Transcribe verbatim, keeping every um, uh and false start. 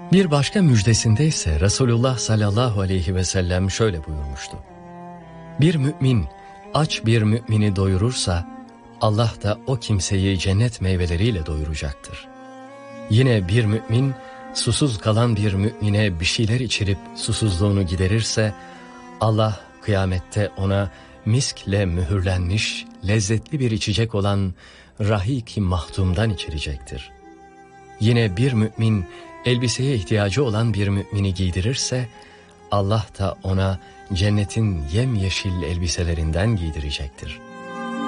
Bir başka müjdesinde ise Resulullah sallallahu aleyhi ve sellem şöyle buyurmuştu. Bir mümin aç bir mümini doyurursa Allah da o kimseyi cennet meyveleriyle doyuracaktır. Yine bir mümin susuz kalan bir mümine bir şeyler içirip susuzluğunu giderirse Allah kıyamette ona miskle mühürlenmiş lezzetli bir içecek olan rahik-i mahtumdan içirecektir. Yine bir mümin elbiseye ihtiyacı olan bir mümini giydirirse Allah da ona cennetin yemyeşil elbiselerinden giydirecektir.